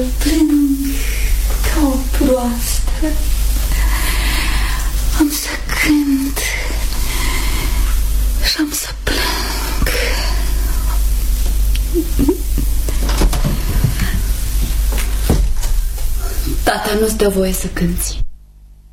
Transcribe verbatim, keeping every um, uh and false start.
plâng ca o proastă. Am să cânt și am să plâng. Tata nu-ți dă voie să cânti.